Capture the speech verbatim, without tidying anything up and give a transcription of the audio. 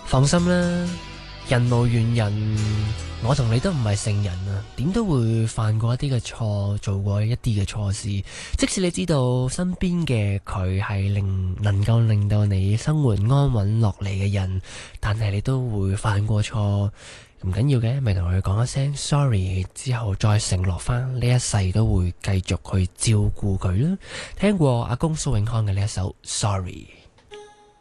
放心啦，人無完人，我同你都唔係聖人啊，點都會犯過一啲嘅錯，做過一啲嘅錯事。即使你知道身邊嘅佢係令能夠令到你生活安穩落嚟嘅人，但係你都會犯過錯。唔緊要嘅，咪同佢講一聲 sorry， 之後再承諾翻呢一世都會繼續去照顧佢啦。聽過阿公蘇永康嘅呢一首 Sorry。